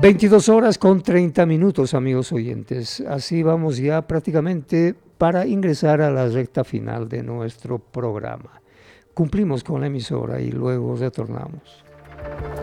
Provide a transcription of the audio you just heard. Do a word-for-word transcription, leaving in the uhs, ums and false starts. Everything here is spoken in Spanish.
veintidós horas con treinta minutos, amigos oyentes. Así vamos ya prácticamente para ingresar a la recta final de nuestro programa. Cumplimos con la emisora y luego retornamos.